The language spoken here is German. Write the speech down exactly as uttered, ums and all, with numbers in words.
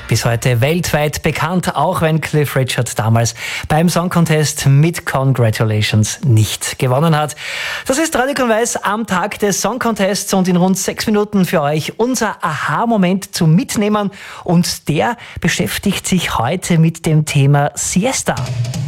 Bis heute weltweit bekannt, auch wenn Cliff Richard damals beim Song Contest mit Congratulations nicht gewonnen hat. Das ist Radio Konweis am Tag des Song Contests und in rund sechs Minuten für euch unser Aha-Moment zum Mitnehmen. Und der beschäftigt sich heute mit dem Thema Siesta.